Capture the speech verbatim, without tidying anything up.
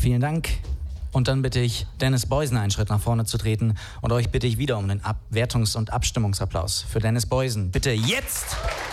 Vielen Dank. Und dann bitte ich Dennis Beusen einen Schritt nach vorne zu treten und euch bitte ich wieder um den Ab- Wertungs- und Abstimmungsapplaus für Dennis Beusen. Bitte jetzt!